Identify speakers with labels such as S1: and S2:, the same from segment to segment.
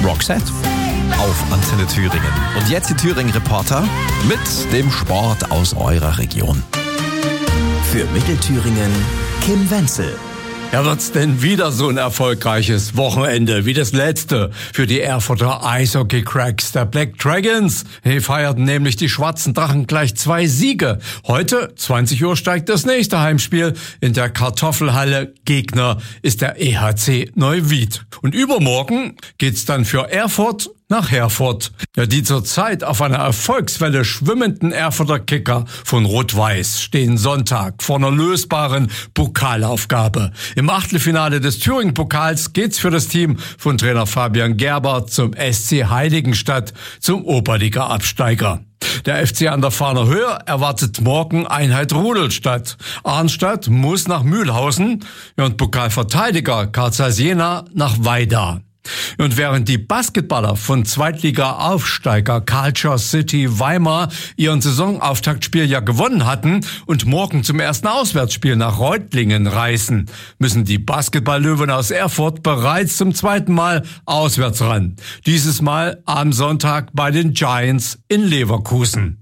S1: Roxette auf Antenne Thüringen. Und jetzt die Thüringen-Reporter mit dem Sport aus eurer Region.
S2: Für Mittelthüringen Kim Wenzel.
S3: Ja, wird's denn wieder so ein erfolgreiches Wochenende wie das letzte für die Erfurter Eishockey-Cracks der Black Dragons? Die feierten nämlich die Schwarzen Drachen gleich 2 Siege. Heute, 20 Uhr, steigt das nächste Heimspiel in der Kartoffelhalle. Gegner ist der EHC Neuwied. Und übermorgen geht's dann für Erfurt nach Herford. Ja, die zurzeit auf einer Erfolgswelle schwimmenden Erfurter Kicker von Rot-Weiß stehen Sonntag vor einer lösbaren Pokalaufgabe. Im Achtelfinale des Thüringen-Pokals geht's für das Team von Trainer Fabian Gerber zum SC Heiligenstadt, zum Oberliga-Absteiger. Der FC an der Fahner Höhe erwartet morgen Einheit Rudolstadt. Arnstadt muss nach Mühlhausen und Pokalverteidiger Carl Zeiss Jena nach Weida. Und während die Basketballer von Zweitliga-Aufsteiger Culture City Weimar ihren Saisonauftaktspiel ja gewonnen hatten und morgen zum ersten Auswärtsspiel nach Reutlingen reisen, müssen die Basketball-Löwen aus Erfurt bereits zum zweiten Mal auswärts ran. Dieses Mal am Sonntag bei den Giants in Leverkusen.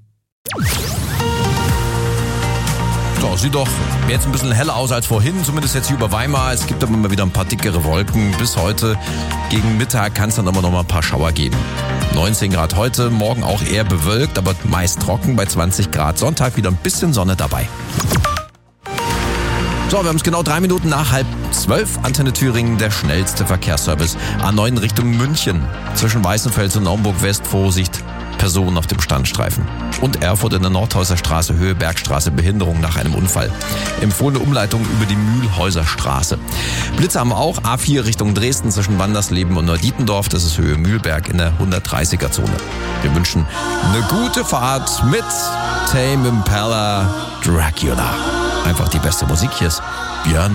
S1: So, sieht doch jetzt ein bisschen heller aus als vorhin, zumindest jetzt hier über Weimar. Es gibt aber immer wieder ein paar dickere Wolken. Bis heute gegen Mittag kann es dann immer noch mal ein paar Schauer geben. 19 Grad heute, morgen auch eher bewölkt, aber meist trocken bei 20 Grad. Sonntag wieder ein bisschen Sonne dabei. So, wir haben es genau 3 Minuten nach 11:30. Antenne Thüringen, der schnellste Verkehrsservice. A9 Richtung München. Zwischen Weißenfels und Naumburg West, Vorsicht, Personen auf dem Standstreifen. Und Erfurt in der Nordhäuser Straße, Höhe Bergstraße, Behinderung nach einem Unfall. Empfohlene Umleitung über die Mühlhäuser Straße. Blitze haben wir auch, A4 Richtung Dresden zwischen Wandersleben und Neudietendorf, das ist Höhe Mühlberg in der 130er-Zone. Wir wünschen eine gute Fahrt mit Tame Impala Dracula. Einfach die beste Musik, hier ist Björn